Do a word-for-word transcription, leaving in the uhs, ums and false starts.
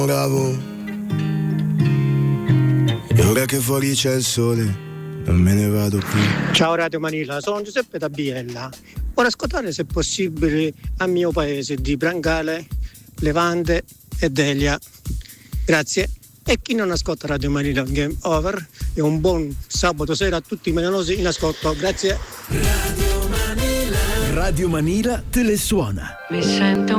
Bravo. E ora che fuori c'è il sole, non me ne vado più. Ciao Radio Manila, sono Giuseppe da Biella. Vorrei ascoltare, se possibile, a mio paese di Brangale, Levante e Delia. Grazie. E chi non ascolta Radio Manila Game Over, e un buon sabato sera a tutti i melanosi in ascolto. Grazie. Radio Manila, Radio Manila te le suona. Mi sento